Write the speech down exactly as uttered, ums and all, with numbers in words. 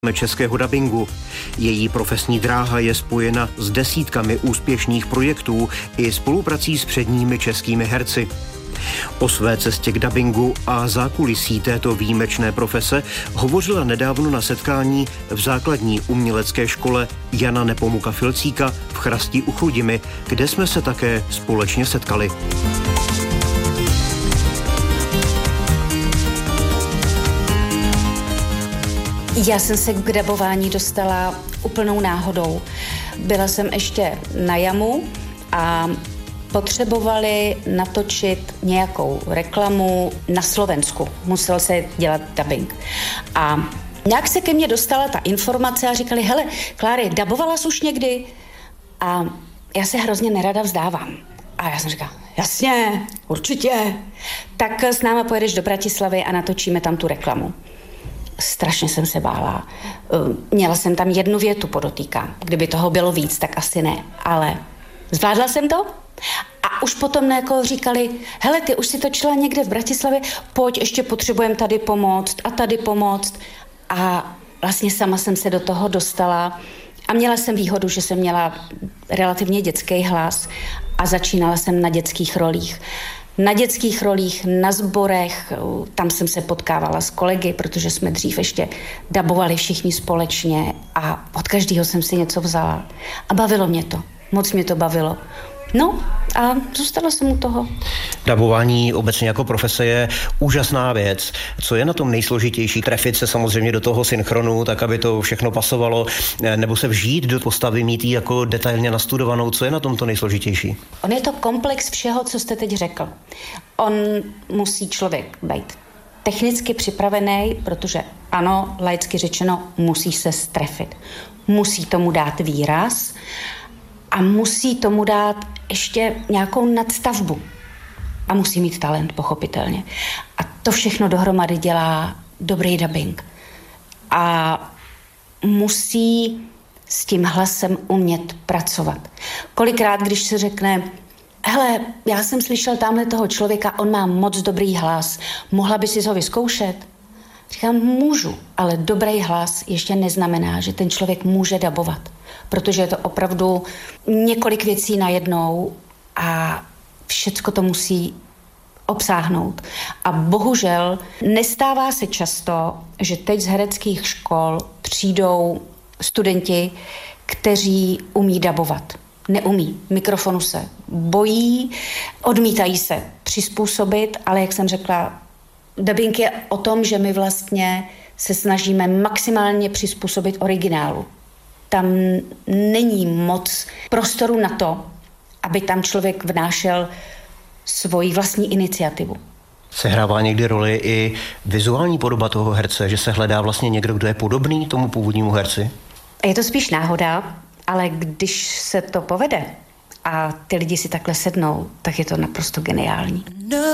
českého dabingu. Její profesní dráha je spojena s desítkami úspěšných projektů i spoluprací s předními českými herci. O své cestě k dabingu a zákulisí této výjimečné profese hovořila nedávno na setkání v základní umělecké škole Jana Nepomuka Filcíka v Chrastí u Chrudimi, kde jsme se také společně setkali. Já jsem se k dabování dostala úplnou náhodou. Byla jsem ještě na Jamu a potřebovali natočit nějakou reklamu na Slovensku. Musel se dělat dabing. A nějak se ke mně dostala ta informace a říkali, hele, Kláry, dabovala jsi už někdy? A já se hrozně nerada vzdávám. A já jsem říkala, jasně, určitě. Tak s náma pojedeš do Bratislavy a natočíme tam tu reklamu. Strašně jsem se bála. Měla jsem tam jednu větu, podotýkám. Kdyby toho bylo víc, tak asi ne. Ale zvládla jsem to a už potom jako říkali, hele, ty už si točila někde v Bratislavě, pojď, ještě potřebujeme tady pomoct a tady pomoct. A vlastně sama jsem se do toho dostala a měla jsem výhodu, že jsem měla relativně dětský hlas a začínala jsem na dětských rolích. Na dětských rolích, na sborech, tam jsem se potkávala s kolegy, protože jsme dřív ještě dabovali všichni společně a od každého jsem si něco vzala. A bavilo mě to, moc mě to bavilo. No a zůstala jsem u toho. Dabování obecně jako profese je úžasná věc. Co je na tom nejsložitější? Trefit se samozřejmě do toho synchronu, tak aby to všechno pasovalo, nebo se vžít do postavy, mít ji jako detailně nastudovanou. Co je na tom to nejsložitější? On je to komplex všeho, co jste teď řekl. On musí člověk být technicky připravený, protože ano, laicky řečeno, musí se strefit. Musí tomu dát výraz a musí tomu dát ještě nějakou nadstavbu. A musí mít talent, pochopitelně. A to všechno dohromady dělá dobrý dabing. A musí s tím hlasem umět pracovat. Kolikrát, když se řekne, hele, já jsem slyšel tamhle toho člověka, on má moc dobrý hlas, mohla by si ho vyzkoušet? Říkám, můžu, ale dobrý hlas ještě neznamená, že ten člověk může dabovat. Protože je to opravdu několik věcí najednou a všecko to musí obsáhnout. A bohužel nestává se často, že teď z hereckých škol přijdou studenti, kteří umí dabovat. Neumí. Mikrofonu se bojí, odmítají se přizpůsobit, ale jak jsem řekla, dabing je o tom, že my vlastně se snažíme maximálně přizpůsobit originálu. Tam není moc prostoru na to, aby tam člověk vnášel svoji vlastní iniciativu. Sehrává někdy roli i vizuální podoba toho herce, že se hledá vlastně někdo, kdo je podobný tomu původnímu herci? Je to spíš náhoda, ale když se to povede a ty lidi si takhle sednou, tak je to naprosto geniální.